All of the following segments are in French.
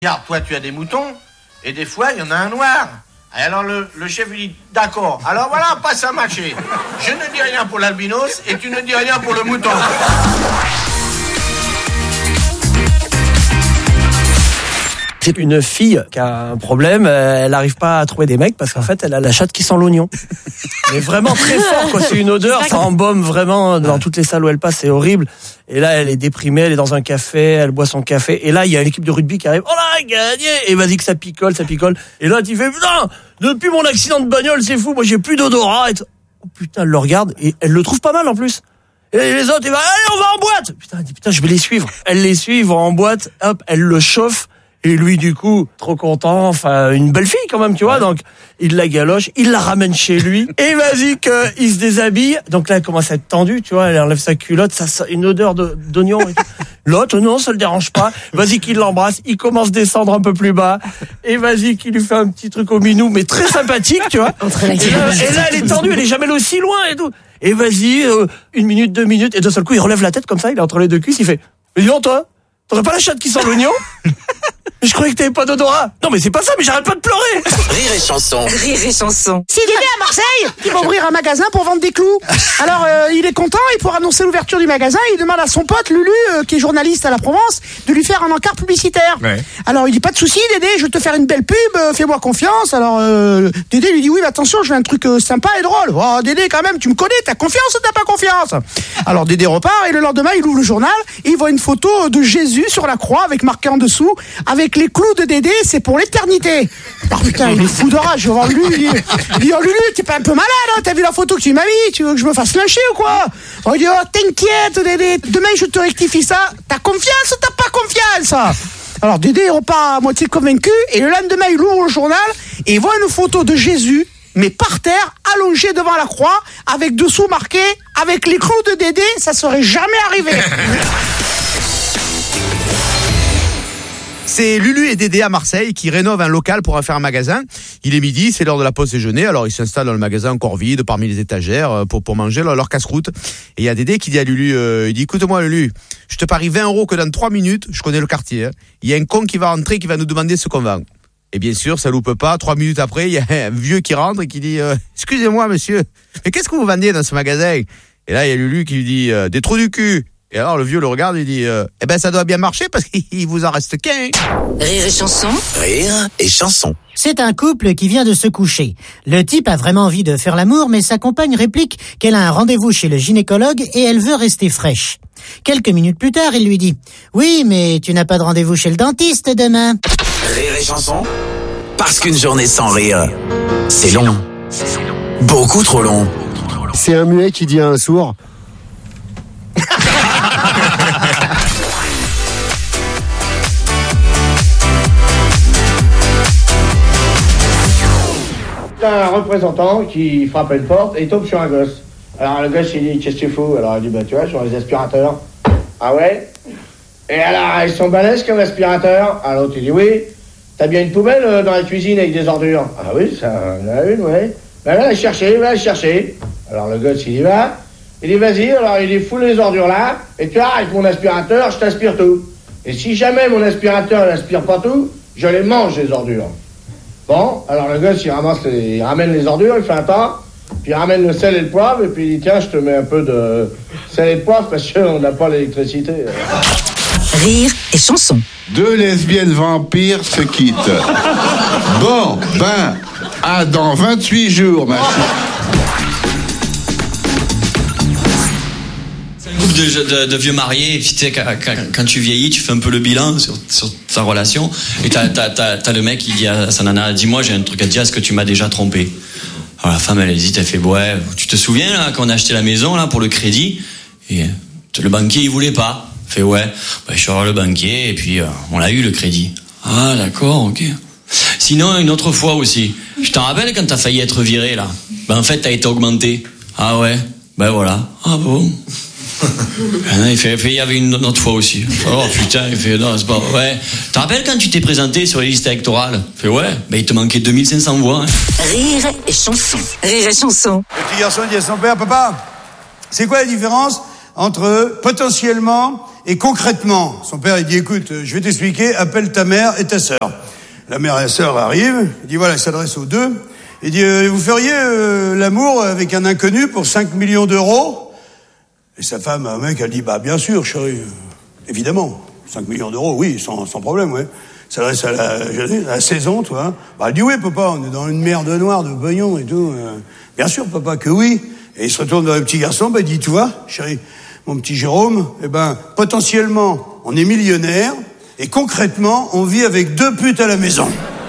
Regarde, toi, tu as des moutons, et des fois, il y en a un noir. Et alors, le chef lui dit, d'accord, alors voilà, passe à marcher. Je ne dis rien pour l'albinos, et tu ne dis rien pour le mouton. C'est une fille qui a un problème, elle n'arrive pas à trouver des mecs parce qu'en fait elle a la chatte qui sent l'oignon. Mais vraiment très fort quoi, c'est une odeur, ça embaume vraiment dans toutes les salles où elle passe, c'est horrible. Et là elle est déprimée, elle est dans un café, elle boit son café et là il y a l'équipe de rugby qui arrive, oh là gagné, et vas-y que ça picole. Et là tu fais putain, depuis mon accident de bagnole c'est fou, moi j'ai plus d'odorat. Et oh putain, elle le regarde et elle le trouve pas mal en plus. Et les autres, ils vont, allez on va en boîte. Putain, elle dit putain je vais les suivre. Elle les suit, ils vont en boîte, hop, elle le chauffe. Et lui, du coup, trop content, enfin, une belle fille quand même, tu vois, donc, il la galoche, il la ramène chez lui, et vas-y qu'il se déshabille, donc là, elle commence à être tendue, tu vois, elle enlève sa culotte, ça sent une odeur d'oignon et tout. L'autre, non, ça le dérange pas, vas-y qu'il l'embrasse, il commence à descendre un peu plus bas, et vas-y qu'il lui fait un petit truc au minou, mais très sympathique, tu vois. Et là, elle est tendue, elle est jamais aussi loin et tout. Et vas-y, 1 minute, 2 minutes, et d'un seul coup, il relève la tête comme ça, il est entre les deux cuisses, il fait, mais dis donc, toi, t'aurais pas la chatte qui sent l'oignon? Je croyais que t'avais pas d'odorat. Non mais c'est pas ça, mais j'arrête pas de pleurer. Rire et chanson. Rire et chanson. C'est Dédé à Marseille qui va ouvrir un magasin pour vendre des clous. Alors il est content, et pour annoncer l'ouverture du magasin, il demande à son pote Lulu, qui est journaliste à la Provence, de lui faire un encart publicitaire. Ouais. Alors il dit pas de souci Dédé, je vais te faire une belle pub, fais-moi confiance. Alors Dédé lui dit oui mais attention, je veux un truc sympa et drôle. Oh Dédé quand même, tu me connais, t'as confiance ou t'as pas confiance? Alors Dédé repart et le lendemain il ouvre le journal et il voit une photo de Jésus sur la croix avec marqué en dessous, avec les clous de Dédé, c'est pour l'éternité. Oh putain, il est fou de rage. Je vais voir Lulu, il dit oh Lulu, t'es pas un peu malade, hein, t'as vu la photo que tu m'as mis, tu veux que je me fasse lyncher ou quoi? Oh, il dit oh t'inquiète Dédé, demain je te rectifie ça. T'as confiance ou t'as pas confiance? Alors Dédé repart à moitié convaincu et le lendemain il ouvre le journal et il voit une photo de Jésus, mais par terre, allongé devant la croix, avec dessous marqué avec les clous de Dédé, ça serait jamais arrivé. C'est Lulu et Dédé à Marseille qui rénovent un local pour en faire un magasin. Il est midi, c'est l'heure de la pause déjeuner. Alors ils s'installent dans le magasin encore vide, parmi les étagères, pour manger leur casse-croûte. Et il y a Dédé qui dit à Lulu, il dit écoute-moi Lulu, je te parie 20 € que dans 3 minutes, je connais le quartier, hein, il y a un con qui va rentrer, qui va nous demander ce qu'on vend. Et bien sûr, ça loupe pas. 3 minutes après, il y a un vieux qui rentre et qui dit excusez-moi monsieur, mais qu'est-ce que vous vendez dans ce magasin? Et là il y a Lulu qui lui dit des trous du cul. Et alors le vieux le regarde et dit eh ben ça doit bien marcher parce qu'il vous en reste qu'un. Rire et chanson. Rire et chanson. C'est un couple qui vient de se coucher. Le type a vraiment envie de faire l'amour, mais sa compagne réplique qu'elle a un rendez-vous chez le gynécologue et elle veut rester fraîche. Quelques minutes plus tard, il lui dit « Oui, mais tu n'as pas de rendez-vous chez le dentiste demain. » Rire et chanson. Parce qu'une journée sans rire, c'est long. Beaucoup trop long. C'est un muet qui dit à un sourd. Un représentant qui frappe à une porte et il tombe sur un gosse. Alors le gosse il dit qu'est-ce que tu fous? Alors il dit bah tu vois sur les aspirateurs. Ah ouais? Et alors ils sont balèzes comme aspirateurs. Alors l'autre il dit oui. T'as bien une poubelle dans la cuisine avec des ordures? Ah oui ça en a une ouais. Ben va la chercher. Alors le gosse il y va. Il dit vas-y, alors il dit foule les ordures là, et tu vois, avec mon aspirateur, je t'aspire tout. Et si jamais mon aspirateur n'aspire pas tout, je les mange les ordures. Bon, alors le gosse il ramène les ordures, il fait un tas, puis il ramène le sel et le poivre, et puis il dit tiens, je te mets un peu de sel et de poivre parce qu'on n'a pas l'électricité. Rire et chanson. 2 lesbiennes vampires se quittent. Bon, dans 28 jours, ma chérie. De vieux mariés, et puis tu sais, quand tu vieillis, tu fais un peu le bilan sur ta relation, et t'as le mec qui dit à sa nana, dis-moi, j'ai un truc à te dire, est-ce que tu m'as déjà trompé? Alors la femme elle hésite, elle fait ouais, tu te souviens là quand on a acheté la maison là pour le crédit, et le banquier il voulait pas, fait ouais, bah, je suis voir le banquier et puis on l'a eu le crédit. Ah d'accord, ok. Sinon une autre fois aussi, je t'en rappelle quand t'as failli être viré là, ben en fait t'as été augmenté. Ah ouais, ben voilà. Ah bon. Il y avait une autre fois aussi. Oh putain, il fait non, c'est pas ouais. Tu te rappelles quand tu t'es présenté sur les listes électorales? Il fait ouais, ben il te manquait 2500 voix. Hein. Rire et chanson. Rire et chanson. Le petit garçon dit à son père, papa, c'est quoi la différence entre potentiellement Et concrètement, son père, il dit, écoute, je vais t'expliquer, appelle ta mère et ta sœur. La mère et la sœur arrivent, il dit, voilà, il s'adresse aux deux. Il dit, vous feriez l'amour avec un inconnu pour 5 millions d'euros? Et sa femme, un mec, elle dit, bah bien sûr, chérie, évidemment, 5 millions d'euros, oui, sans problème, ouais. S'adresse à la saison, toi. Hein. Bah, elle dit, oui, papa, on est dans une merde noire de pognon et tout. Bien sûr, papa, que oui. Et il se retourne vers le petit garçon, bah, il dit, tu vois, chérie, mon petit Jérôme, eh ben, potentiellement, on est millionnaire, et concrètement, on vit avec 2 putes à la maison.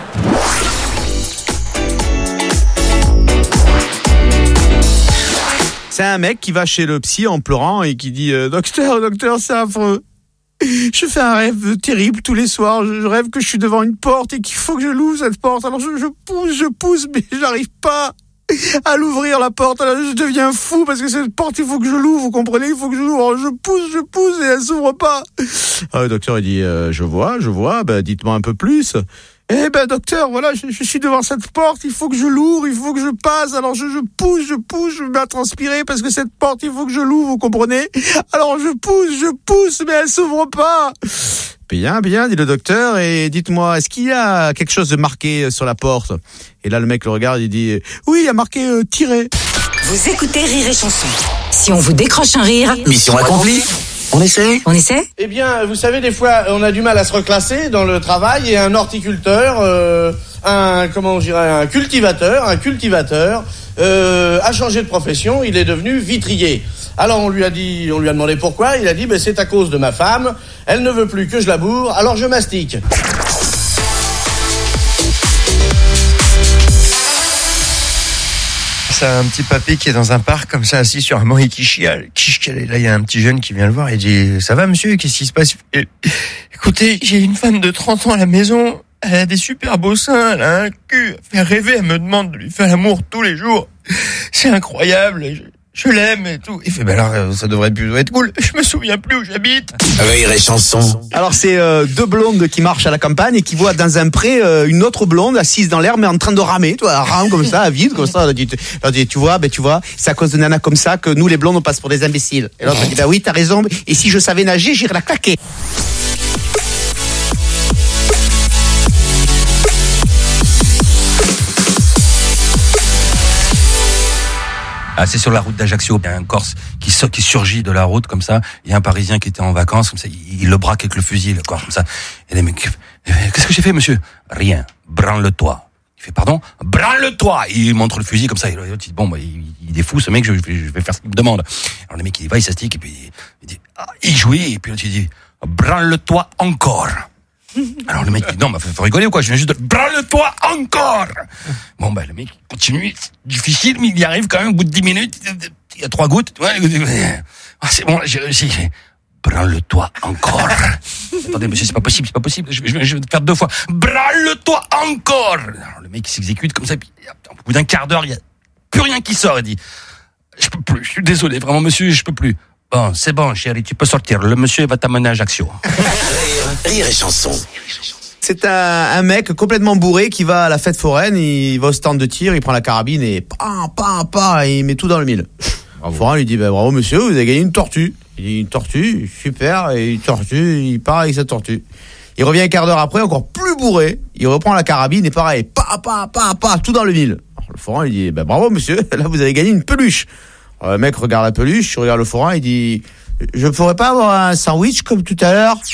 C'est un mec qui va chez le psy en pleurant et qui dit docteur, c'est affreux. Je fais un rêve terrible tous les soirs. Je rêve que je suis devant une porte et qu'il faut que je l'ouvre cette porte. Alors je pousse, mais j'arrive pas à l'ouvrir la porte. Alors je deviens fou parce que cette porte, il faut que je l'ouvre, vous comprenez? Il faut que je l'ouvre. Alors je pousse et elle s'ouvre pas. Alors le docteur il dit je vois. Ben dites-moi un peu plus. Eh ben docteur, voilà, je suis devant cette porte, il faut que je l'ouvre, il faut que je passe, alors je pousse, je me mets à transpirer parce que cette porte, il faut que je l'ouvre, vous comprenez? Alors je pousse, mais elle s'ouvre pas. Bien, dit le docteur, et dites-moi, est-ce qu'il y a quelque chose de marqué sur la porte? Et là le mec le regarde, il dit, oui, il y a marqué tiré. Vous écoutez Rire et Chanson. Si on vous décroche un rire... Mission accomplie. On essaie? Eh bien, vous savez, des fois, on a du mal à se reclasser dans le travail et un horticulteur, un cultivateur, a changé de profession, il est devenu vitrier. Alors on lui a demandé pourquoi, il a dit, c'est à cause de ma femme, elle ne veut plus que je la bourre, alors je mastique. C'est un petit papy qui est dans un parc comme ça assis sur un banc et qui chiale. Et là il y a un petit jeune qui vient le voir et dit ça va monsieur, qu'est-ce qui se passe? Écoutez, j'ai une femme de 30 ans à la maison, elle a des super beaux seins, elle a un cul, elle fait rêver, elle me demande de lui faire l'amour tous les jours. C'est incroyable, je l'aime et tout. Il fait alors ça devrait plutôt être cool, je me souviens plus où j'habite. Rire et Chanson. Alors c'est 2 blondes qui marchent à la campagne et qui voient dans un pré une autre blonde assise dans l'air mais en train de ramer, tu vois, elle rame comme ça, à vide comme ça. Elle dit tu vois, c'est à cause de nanas comme ça que nous les blondes on passe pour des imbéciles. Et l'autre dit oui t'as raison, et si je savais nager j'irais la claquer. Ah, c'est sur la route d'Ajaccio, il y a un Corse qui surgit de la route comme ça, il y a un Parisien qui était en vacances comme ça, il le braque avec le fusil, le Corse comme ça. Et les mecs, qu'est-ce que j'ai fait monsieur? Rien, branle-toi. Il fait pardon? Branle-toi. Il montre le fusil comme ça, il dit bon il est fou ce mec, je vais faire ce qu'il me demande. Alors le mec il va, il s'astique et puis il dit il jouit et puis l'autre il dit branle-toi encore. Alors le mec dit non, faut rigoler ou quoi? Je viens juste de branle-toi encore. Bon le mec continue, c'est difficile mais il y arrive quand même au bout de 10 minutes. Il y a 3 gouttes. Ouais, c'est bon, j'ai réussi. Branle-toi encore. Attendez monsieur, c'est pas possible. Je vais te faire 2 fois. Branle-toi encore. Alors le mec il s'exécute comme ça, puis au bout d'un quart d'heure il y a plus rien qui sort. Il dit je peux plus, je suis désolé vraiment monsieur, je peux plus. Bon, c'est bon, chérie, tu peux sortir. Le monsieur va t'amener à Ajaccio. Rire et Chanson. C'est un mec complètement bourré qui va à la fête foraine, il va au stand de tir, il prend la carabine et et il met tout dans le mille. Le forain lui dit bravo monsieur, vous avez gagné une tortue. Il dit une tortue, super, et une tortue, il part avec sa tortue. Il revient un quart d'heure après, encore plus bourré, il reprend la carabine et pareil, tout dans le mille. Alors, le forain lui dit bravo monsieur, là vous avez gagné une peluche. Le mec regarde la peluche, regarde le forain, il dit je pourrais pas avoir un sandwich comme tout à l'heure?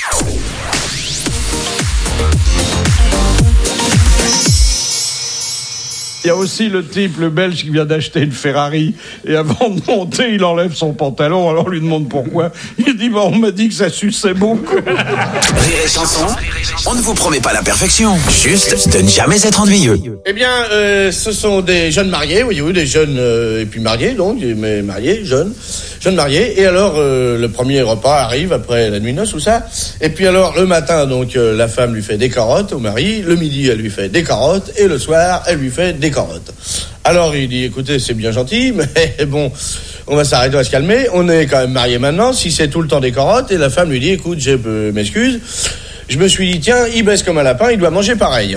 Il y a aussi le type, le Belge, qui vient d'acheter une Ferrari et avant de monter, il enlève son pantalon. Alors on lui demande pourquoi. Il dit on m'a dit que ça suçait beaucoup. Rire et Chanson, on ne vous promet pas la perfection, juste de ne jamais être ennuyeux. Eh bien, ce sont des jeunes mariés, oui, des jeunes et puis mariés, donc, mais mariés, jeunes mariés. Et alors, le premier repas arrive après la nuit noce, tout ça. Et puis alors, le matin, donc, la femme lui fait des carottes au mari. Le midi, elle lui fait des carottes. Et le soir, elle lui fait des carottes. Alors, il dit, écoutez, c'est bien gentil, mais bon, on va s'arrêter, on va se calmer. On est quand même mariés maintenant. Si c'est tout le temps des carottes. Et la femme lui dit, écoute, je m'excuse. Je me suis dit, tiens, il baisse comme un lapin, il doit manger pareil.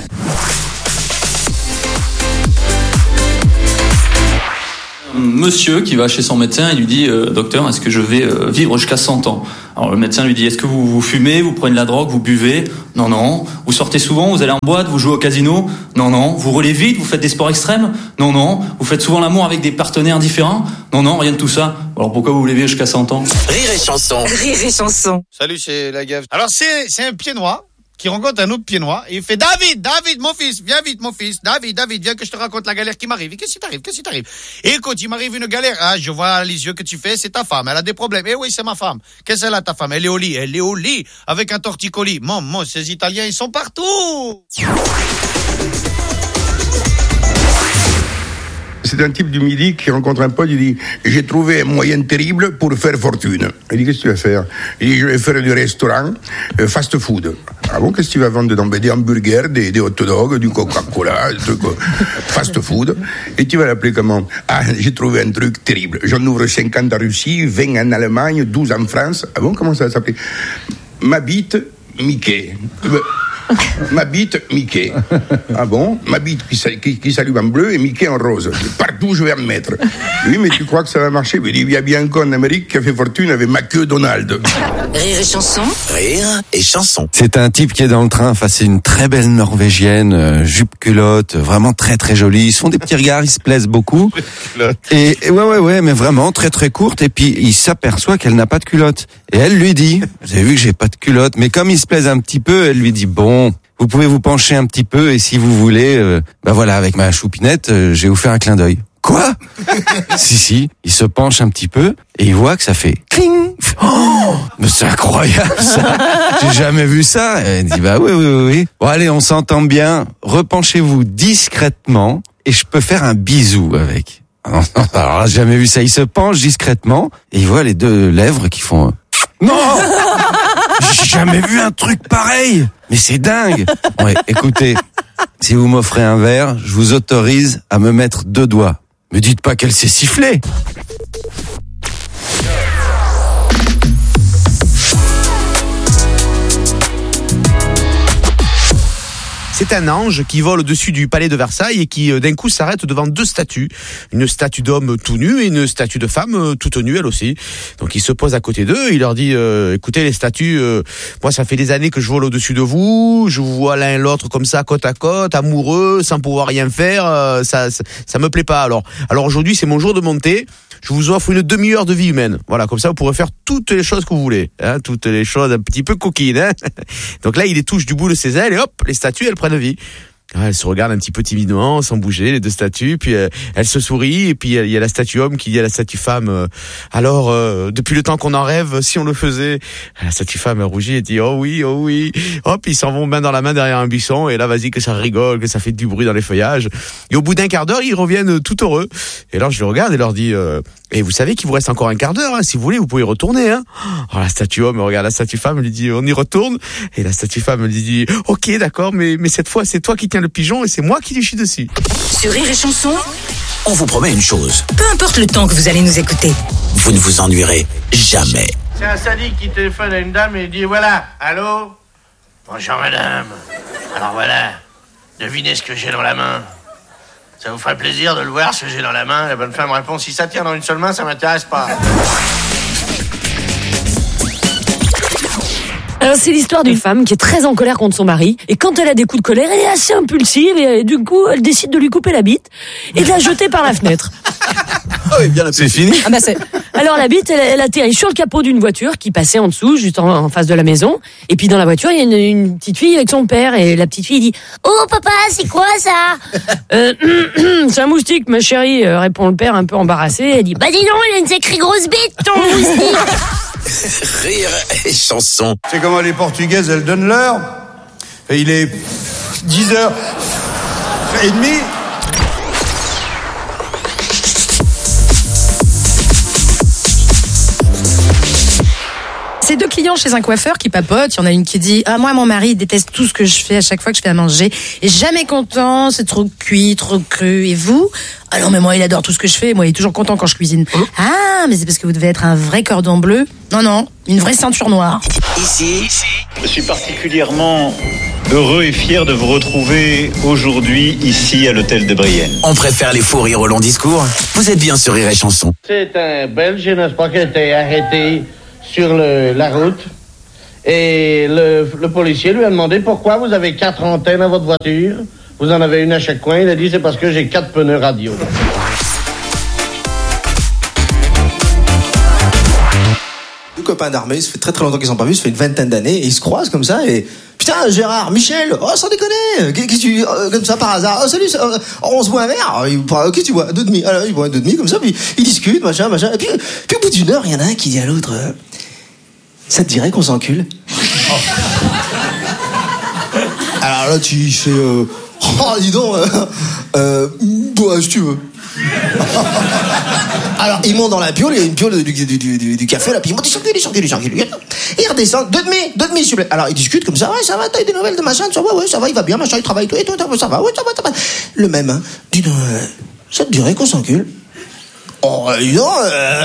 Monsieur qui va chez son médecin et lui dit docteur, est-ce que je vais vivre jusqu'à 100 ans? Alors le médecin lui dit est-ce que vous fumez, vous prenez de la drogue, vous buvez? Non. Vous sortez souvent, vous allez en boîte, vous jouez au casino? Non. Vous roulez vite, vous faites des sports extrêmes? Non. Vous faites souvent l'amour avec des partenaires différents? Non, rien de tout ça. Alors pourquoi vous voulez vivre jusqu'à 100 ans? Rire et chanson. Rire et chanson. Salut, c'est la gaffe. Alors c'est un pied noir qui rencontre un autre pied noir et il fait David, mon fils, viens vite mon fils, David, viens que je te raconte la galère qui m'arrive. Et qu'est-ce qui t'arrive? Et écoute, il m'arrive une galère. Ah, je vois les yeux que tu fais, c'est ta femme, elle a des problèmes. Eh oui, c'est ma femme. Qu'est-ce qu'elle a ta femme? Elle est au lit avec un torticolis. Maman, ces Italiens, ils sont partout. C'est un type du Midi qui rencontre un pote, il dit « J'ai trouvé un moyen terrible pour faire fortune. » Il dit « Qu'est-ce que tu vas faire ?» Il dit « Je vais faire du restaurant fast-food. » Ah bon, qu'est-ce que tu vas vendre dedans? Des hamburgers, des hot dogs, du Coca-Cola, des trucs fast-food. Et tu vas l'appeler comment? Ah, j'ai trouvé un truc terrible. J'en ouvre 50 en Russie, 20 en Allemagne, 12 en France. Ah bon, comment ça va s'appeler? Ma bite, Mickey. Ma bite, Mickey. Ah bon? Ma bite qui s'allume en bleu et Mickey en rose. Partout je vais en mettre. Oui, mais tu crois que ça va marcher? Il y a bien un con en Amérique qui a fait fortune avec McDonald's. Rire et chanson. Rire et chanson. C'est un type qui est dans le train face à une très belle Norvégienne, jupe culotte, vraiment très très jolie. Ils se font des petits regards, ils se plaisent beaucoup. Et ouais, mais vraiment très très courte. Et puis il s'aperçoit qu'elle n'a pas de culotte. Et elle lui dit, vous avez vu que j'ai pas de culotte. Mais comme il se plaise un petit peu, elle lui dit, bon, vous pouvez vous pencher un petit peu et si vous voulez, voilà, avec ma choupinette, je vais vous faire un clin d'œil. Quoi? Si, il se penche un petit peu et il voit que ça fait cling. Oh, mais c'est incroyable ça. J'ai jamais vu ça. Et elle dit bah oui. Bon allez, on s'entend bien. Repenchez-vous discrètement et je peux faire un bisou avec. Alors là, j'ai jamais vu ça. Il se penche discrètement et il voit les deux lèvres qui font non. J'ai jamais vu un truc pareil. Mais c'est dingue. Ouais, écoutez, si vous m'offrez un verre, je vous autorise à me mettre 2 doigts. Me dites pas qu'elle s'est sifflée. C'est un ange qui vole au-dessus du palais de Versailles et qui d'un coup s'arrête devant 2 statues. Une statue d'homme tout nu et une statue de femme toute nue elle aussi. Donc il se pose à côté d'eux, il leur dit écoutez les statues, moi ça fait des années que je vole au-dessus de vous, je vous vois l'un et l'autre comme ça côte à côte, amoureux, sans pouvoir rien faire, ça me plaît pas. Alors aujourd'hui c'est mon jour de montée. Je vous offre une demi-heure de vie humaine. Voilà, comme ça vous pourrez faire toutes les choses que vous voulez, hein, toutes les choses un petit peu coquines. Hein. Donc là, il les touche du bout de ses ailes et hop, les statues, elles prennent vie. Elles se regardent un petit peu timidement, sans bouger, les 2 statues, puis elles se sourient, et puis il y a la statue homme qui dit à la statue femme alors, depuis le temps qu'on en rêve, si on le faisait. La statue femme elle rougit et dit oh oui. Hop, ils s'en vont main dans la main derrière un buisson, et là vas-y que ça rigole, que ça fait du bruit dans les feuillages. Et au bout d'un quart d'heure, ils reviennent tout heureux. Et alors je les regarde et leur dis et vous savez qu'il vous reste encore un quart d'heure, hein, si vous voulez, vous pouvez retourner. Hein. Alors la statue homme regarde la statue femme, elle lui dit on y retourne. Et la statue femme elle lui dit ok d'accord, mais cette fois c'est toi qui tiens le pigeon et c'est moi qui lui chie dessus. Sur Rire et Chanson, on vous promet une chose. Peu importe le temps que vous allez nous écouter, vous ne vous ennuierez jamais. C'est un sadique qui téléphone à une dame et il dit voilà, allô? Bonjour madame. Alors voilà, devinez ce que j'ai dans la main. Ça vous ferait plaisir de le voir, ce que j'ai dans la main? La bonne femme répond si ça tient dans une seule main, ça m'intéresse pas. Alors c'est l'histoire d'une femme qui est très en colère contre son mari, et quand elle a des coups de colère, elle est assez impulsive et du coup elle décide de lui couper la bite et de la jeter par la fenêtre. Ah oui, bien c'est fini. Ah bah alors la bite elle atterrit sur le capot d'une voiture qui passait en dessous, juste en face de la maison, et puis dans la voiture il y a une petite fille avec son père, et la petite fille dit oh papa c'est quoi ça? C'est un moustique ma chérie, répond le père un peu embarrassé. Elle dit bah dis donc il a une sacrée grosse bite ton moustique. Rire et chanson. C'est comment les Portugaises, elles donnent l'heure. Et il est 10h30. C'est 2 clients chez un coiffeur qui papotent. Il y en a une qui dit moi mon mari déteste tout ce que je fais à chaque fois que je fais à manger. Et jamais content, c'est trop cuit, trop cru. Et vous ? Ah non mais moi il adore tout ce que je fais. Moi il est toujours content quand je cuisine. Ah mais c'est parce que vous devez être un vrai cordon bleu. Non, une vraie ceinture noire. Ici, je suis particulièrement heureux et fier de vous retrouver aujourd'hui ici à l'hôtel de Brienne. On préfère les fous rires au long discours. Vous êtes bien sur Rire et Chanson. C'est un Belge, n'est-ce pas, qui a été arrêté sur la route. Et le policier lui a demandé pourquoi vous avez 4 antennes à votre voiture. Vous en avez une à chaque coin. Il a dit c'est parce que j'ai 4 pneus radio. Deux copains d'armée, ça fait très très longtemps qu'ils sont pas vus, ça fait une vingtaine d'années, et ils se croisent comme ça, et putain, Gérard, Michel, oh, sans déconner, qu'est-ce que tu, comme ça par hasard, oh salut, on se boit un verre, qu'est-ce que tu bois, 2,5, alors ils boivent un 2,5 comme ça, puis ils discutent, machin, et puis au bout d'une heure, il y en a un qui dit à l'autre, ça te dirait qu'on s'encule? Alors là, tu fais, oh, dis donc, si tu veux. Alors, ils montent dans la piole, il y a une piole du café, là, puis ils montent, ils s'enculent. Et ils redescendent, 2,5, s'il vous plaît. Alors, ils discutent comme ça, ouais, ça va, t'as eu des nouvelles de machin, ça va, ouais, ça va, il va bien, machin, il travaille, tout, et tout, ça va, ouais, ça va. Le même, hein, dis donc, ça te dirait qu'on s'encule? Oh, dis donc,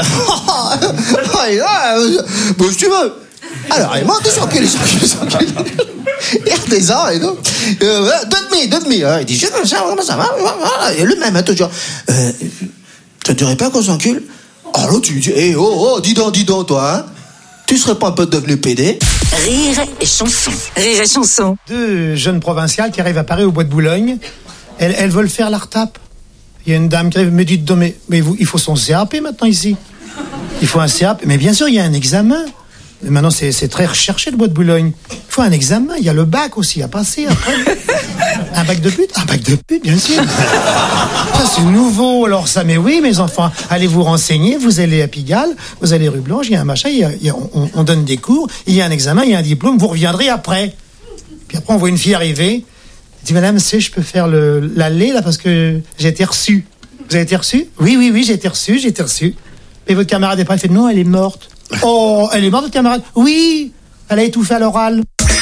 bon, si tu veux. Alors, ils montent, ils s'enculent. Il redescend, et donc, 2,5, il dit, je comme ça va, et le même, hein, toujours, ça te dirait pas qu'on s'encule? Alors tu dis, dis donc, toi, hein, tu serais pas un peu devenu PD? Rire et chanson. 2 jeunes provinciales qui arrivent à Paris au bois de Boulogne, elles veulent faire la retape. Il y a une dame qui arrive, me dit, mais vous, il faut son CAP maintenant ici. Il faut un CAP, mais bien sûr, il y a un examen. Mais maintenant, c'est très recherché, le bois de Boulogne. Il faut un examen, il y a le bac aussi à passer après. Un bac de pute, bien sûr. Ça, c'est nouveau, alors ça, mais oui, mes enfants, allez vous renseigner, vous allez à Pigalle, vous allez rue Blanche, il y a un machin, on donne des cours, il y a un examen, il y a un diplôme, vous reviendrez après. Puis après, on voit une fille arriver, elle dit, madame, je peux faire l'aller, là, parce que j'ai été reçu. Vous avez été reçu? Oui, j'ai été reçu. Et votre camarade est pas, elle fait, non, elle est morte. Oh, elle est morte, votre camarade? Oui, elle a étouffé à l'oral.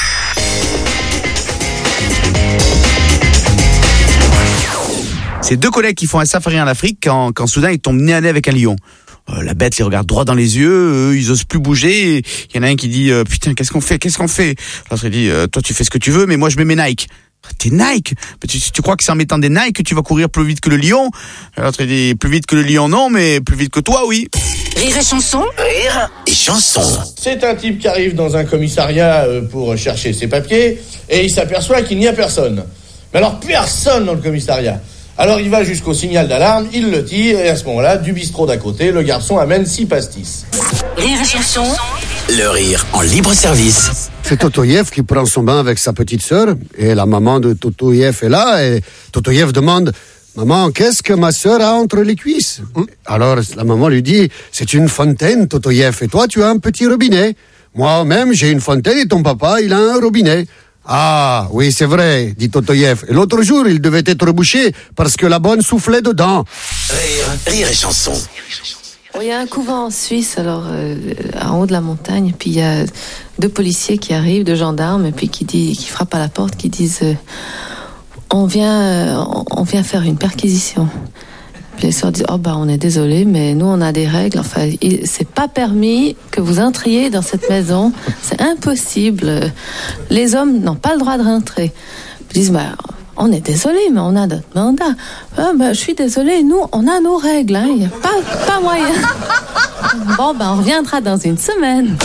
C'est 2 collègues qui font un safari en Afrique quand soudain ils tombent nez à nez avec un lion. La bête les regarde droit dans les yeux, ils osent plus bouger. Il y en a un qui dit putain, qu'est-ce qu'on fait? L'autre il dit toi tu fais ce que tu veux, mais moi je mets mes Nike. Tes Nike? Tu crois que c'est en mettant des Nike que tu vas courir plus vite que le lion? L'autre il dit plus vite que le lion non, mais plus vite que toi oui. Rire et chanson. C'est un type qui arrive dans un commissariat pour chercher ses papiers et il s'aperçoit qu'il n'y a personne. Mais alors personne dans le commissariat. Alors il va jusqu'au signal d'alarme, il le tire et à ce moment-là, du bistrot d'à côté, le garçon amène 6 pastis. Rire et chanson. Le rire en libre service. C'est Totoyev qui prend son bain avec sa petite sœur et la maman de Totoyev est là et Totoyev demande « Maman, qu'est-ce que ma sœur a entre les cuisses ?» Alors la maman lui dit « C'est une fontaine, Totoyev, et toi tu as un petit robinet. Moi-même j'ai une fontaine et ton papa il a un robinet. » Ah, oui, c'est vrai, dit Totoyev. Et l'autre jour, il devait être bouché parce que la bonne soufflait dedans. Rire et chanson. Il y a un couvent en Suisse, alors en haut de la montagne, puis il y a 2 policiers qui arrivent, 2 gendarmes, et puis qui frappent à la porte, qui disent on vient faire une perquisition. Puis les sœurs disent on est désolé, mais nous on a des règles. Enfin, c'est pas permis que vous entriez dans cette maison. C'est impossible. Les hommes n'ont pas le droit de rentrer. Ils disent on est désolé, mais on a notre mandat. Je suis désolé, nous on a nos règles. Il n'y a pas moyen. On reviendra dans une semaine.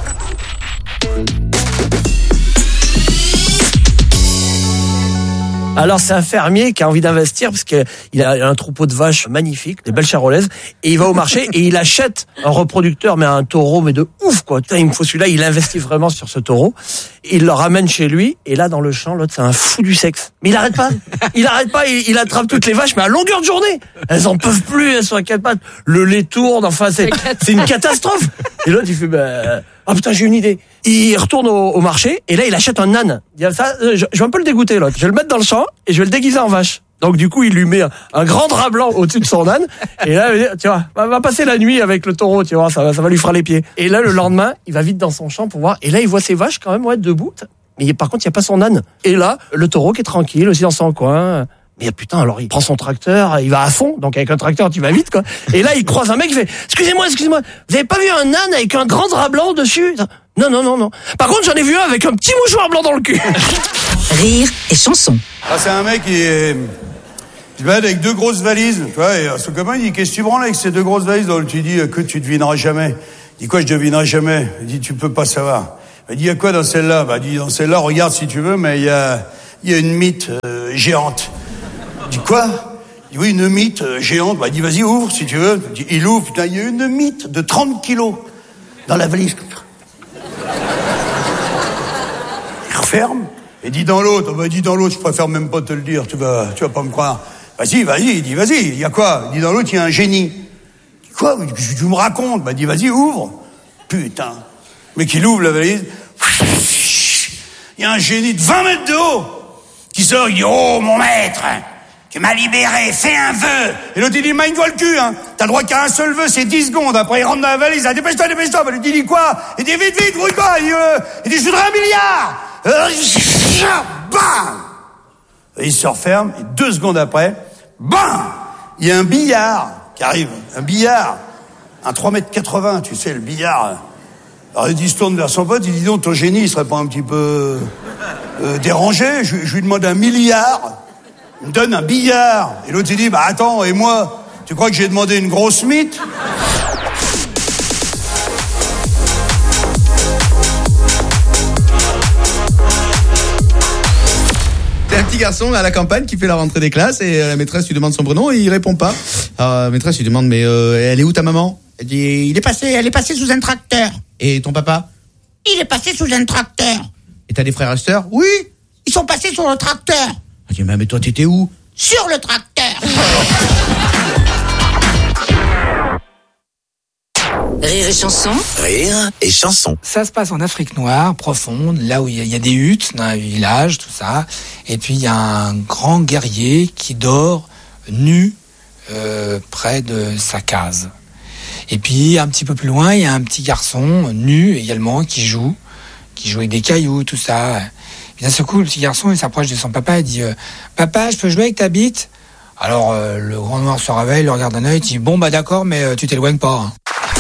Alors c'est un fermier qui a envie d'investir parce qu'il a un troupeau de vaches magnifiques, des belles charolaises, et il va au marché et il achète un reproducteur, mais un taureau, mais de ouf quoi. Putain, il me faut celui-là, il investit vraiment sur ce taureau. Il le ramène chez lui et là dans le champ, l'autre c'est un fou du sexe. Mais il arrête pas, il attrape toutes les vaches, mais à longueur de journée. Elles en peuvent plus, elles sont à 4 pattes. Le lait tourne, enfin c'est une catastrophe. Et l'autre il fait putain j'ai une idée. Il retourne au marché et là il achète un âne. Il dit ça, je vais un peu le dégoûter l'autre. Je vais le mettre dans le champ et je vais le déguiser en vache. Donc du coup, il lui met un grand drap blanc au-dessus de son âne. Et là, il va dire, tu vois, va passer la nuit avec le taureau, tu vois, ça va lui faire les pieds. Et là, le lendemain, il va vite dans son champ pour voir. Et là, il voit ses vaches quand même, debout. Mais par contre, il n'y a pas son âne. Et là, le taureau qui est tranquille aussi dans son coin. Mais putain, alors il prend son tracteur, il va à fond. Donc avec un tracteur, tu vas vite, quoi. Et là, il croise un mec, il fait, excusez-moi, vous avez pas vu un âne avec un grand drap blanc dessus? Non. Par contre, j'en ai vu un avec un petit mouchoir blanc dans le cul. Rire et chanson. Ah, c'est un mec qui se balade avec 2 grosses valises, tu vois, et son copain, il dit, qu'est-ce que tu branles avec ces 2 grosses valises? Donc, tu dis, que tu devineras jamais. Il dit, quoi, je devinerai jamais? Il dit, tu peux pas savoir. Il dit, il y a quoi dans celle-là? Bah, il dit, dans celle-là, regarde si tu veux, mais il y a une mythe, géante. Il dit, quoi? Il dit, oui, une mythe géante. Bah, il dit, vas-y, ouvre, si tu veux. Il ouvre, putain, il y a une mythe de 30 kilos dans la valise. Il referme, et dit dans l'autre, je préfère même pas te le dire, tu vas pas me croire. Vas-y, il dit, vas-y, il y a quoi? Il dit, dans l'autre, il y a un génie. Il dit, quoi? Tu me racontes? Bah, il dit, vas-y, ouvre. Putain. Mais qu'il ouvre la valise. Il y a un génie de 20 mètres de haut qui sort, il dit, oh, mon maître, tu m'as libéré, fais un vœu. Et l'autre, il dit, mine le cul, hein. T'as le droit qu'à un seul vœu, c'est 10 secondes. Après, il rentre dans la valise, il dit, dépêche-toi. Bah, il dit, quoi? Il dit, vite, grouille-toi. Il dit, je voudrais 1 milliard. Bam! Et il se referme, et 2 secondes après, bam! Il y a un billard qui arrive. Un billard. Un 3,80 m, tu sais, le billard. Alors, il se tourne vers son pote, il dit, donc, ton génie, il serait pas un petit peu dérangé? Je lui demande 1 milliard. Il me donne un billard. Et l'autre, il dit, bah, attends, et moi? Tu crois que j'ai demandé une grosse mythe? C'est un petit garçon à la campagne qui fait la rentrée des classes et la maîtresse lui demande son prénom et il répond pas. Alors, la maîtresse lui demande, mais elle est où ta maman? Elle dit, elle est passée sous un tracteur. Et ton papa? Il est passé sous un tracteur. Et t'as des frères et sœurs? Oui, ils sont passés sur le tracteur. Elle dit, mais toi t'étais où? Sur le tracteur. Rire et chanson. Rire et chanson. Ça se passe en Afrique noire, profonde, là où il y a des huttes dans un village, tout ça. Et puis il y a un grand guerrier qui dort nu près de sa case. Et puis un petit peu plus loin, il y a un petit garçon nu également qui joue avec des cailloux, tout ça. Et d'un seul coup, le petit garçon, il s'approche de son papa et dit papa, je peux jouer avec ta bite? Alors le grand noir se réveille, le regarde d'un œil, il dit bon bah d'accord, mais tu t'éloignes pas. Hein.